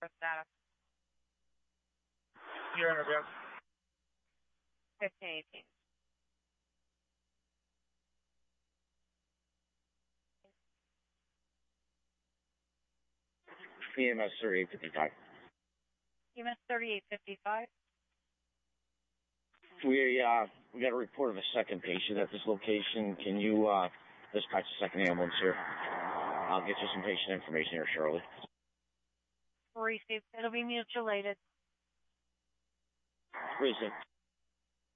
status. You're interview. 1518. EMS 3855. EMS 3855. We got a report of a second patient at this location. Can you dispatch a second ambulance here? I'll get you some patient information here shortly. Received. It'll be mutual aided. Recent.